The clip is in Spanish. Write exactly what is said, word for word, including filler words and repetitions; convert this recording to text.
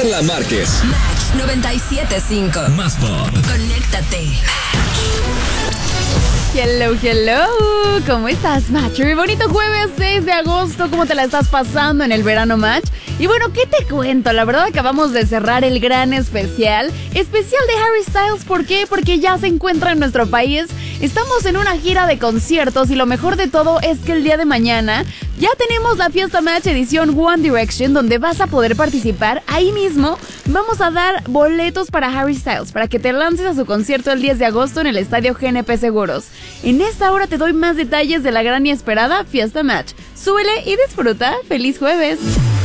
Carla Márquez. Match noventa y siete punto cinco. Más pop. Conéctate. Hello, hello. ¿Cómo estás, Matcher? Bonito jueves seis de agosto. ¿Cómo te la estás pasando en el verano, Match? Y bueno, ¿qué te cuento? La verdad acabamos de cerrar el gran especial. Especial de Harry Styles. ¿Por qué? Porque ya se encuentra en nuestro país. Estamos en una gira de conciertos y lo mejor de todo es que el día de mañana ya tenemos la Fiesta Match edición One Direction, donde vas a poder participar. Ahí mismo vamos a dar boletos para Harry Styles para que te lances a su concierto el diez de agosto en el estadio G N P Seguros. En esta hora te doy más detalles de la gran y esperada Fiesta Match. Súbele y disfruta. ¡Feliz jueves!